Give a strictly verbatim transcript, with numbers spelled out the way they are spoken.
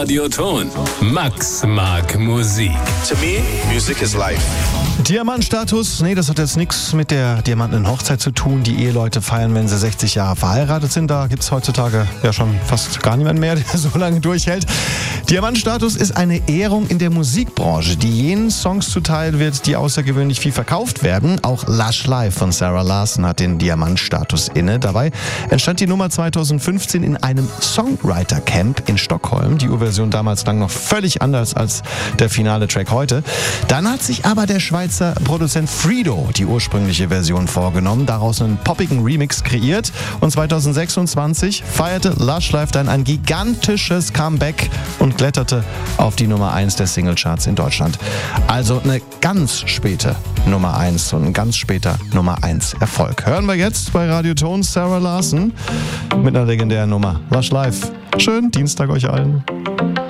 Radioton. Max mag Musik. To me, music is life. Diamantstatus? Nee, das hat jetzt nichts mit der diamantenen Hochzeit zu tun, die Eheleute feiern, wenn sie sechzig Jahre verheiratet sind. Da gibt es heutzutage ja schon fast gar niemand mehr, der so lange durchhält. Diamantstatus ist eine Ehrung in der Musikbranche, die jenen Songs zuteil wird, die außergewöhnlich viel verkauft werden. Auch Lush Life von Sarah Larsson hat den Diamantstatus inne. Dabei entstand die Nummer zweitausendfünfzehn in einem Songwriter-Camp in Stockholm. Die Urversion damals lang noch völlig anders als der finale Track heute. Dann hat sich aber der Schweizer Produzent Fredo die ursprüngliche Version vorgenommen, daraus einen poppigen Remix kreiert und zweitausendsechsundzwanzig feierte Lush Life dann ein gigantisches Comeback und kletterte auf die Nummer eins der Singlecharts in Deutschland. Also eine ganz späte Nummer eins und ein ganz später Nummer eins Erfolg. Hören wir jetzt bei Radioton Sarah Larsson mit einer legendären Nummer. Lush Life. Schönen Dienstag euch allen.